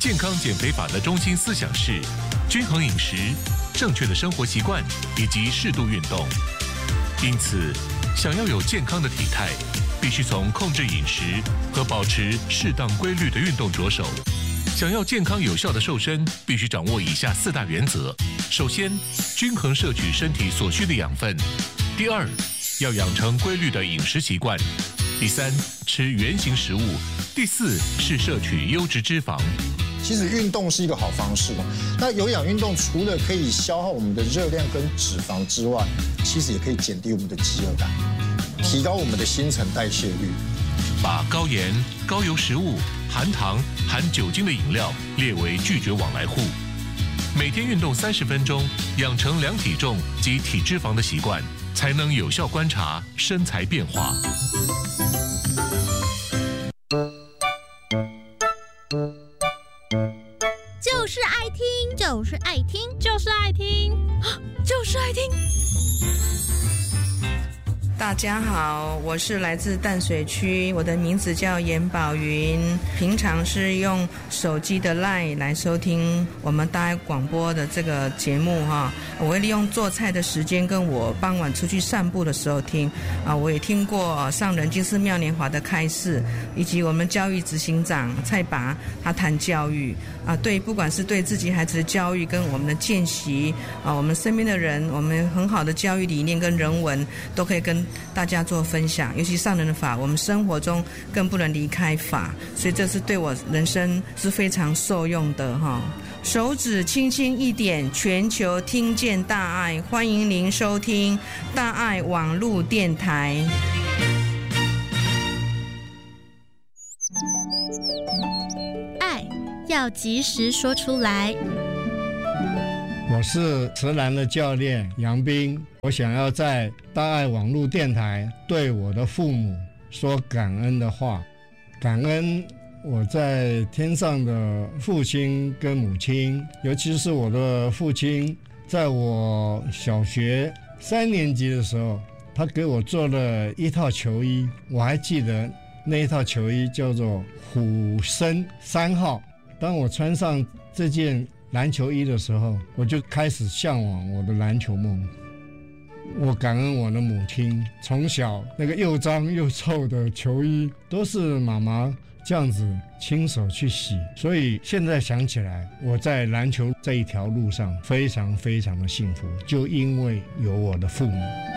健康减肥法的中心思想是均衡饮食、正确的生活习惯以及适度运动。因此，想要有健康的体态，必须从控制饮食和保持适当规律的运动着手。想要健康有效的瘦身，必须掌握以下4大原则：首先，均衡摄取身体所需的养分；第二，要养成规律的饮食习惯；第三，吃原型食物；第四是摄取优质脂肪。 其实运动是一个好方式。那有氧运动除了可以消耗我们的热量跟脂肪之外，其实也可以减低我们的饥饿感，提高我们的新陈代谢率。 把高盐、高油食物、含糖、含酒精的饮料列为拒绝往来户。每天运动30分钟，养成量体重及体脂肪的习惯，才能有效观察身材变化。 就是爱听，就是爱听，就是爱听，就是爱听。 大家好，我是来自淡水区，我的名字叫严宝云，平常是用手机的 LINE 来收听我们大爱广播的这个节目哈。我会利用做菜的时间跟我傍晚出去散步的时候听啊。我也听过上人金寺妙年华的开示，以及我们教育执行长蔡拔他谈教育啊，对，不管是对自己孩子的教育跟我们的见习啊，我们身边的人，我们很好的教育理念跟人文都可以跟大家做分享。尤其上人的法，我们生活中更不能离开法，所以这是对我人生是非常受用的哈。手指轻轻一点，全球听见大爱，欢迎您收听大爱网络电台。 爱要及时说出来。 我是慈兰的教练杨斌，我想要在大爱网络电台对我的父母说感恩的话。感恩我在天上的父亲跟母亲，尤其是我的父亲，在我小学3年级的时候，他给我做了一套球衣，我还记得那一套球衣叫做虎生3号。当我穿上这件篮球衣的时候，我就开始向往我的篮球梦。我感恩我的母亲，从小那个又脏又臭的球衣都是妈妈这样子亲手去洗，所以现在想起来，我在篮球这一条路上非常非常的幸福，就因为有我的父母。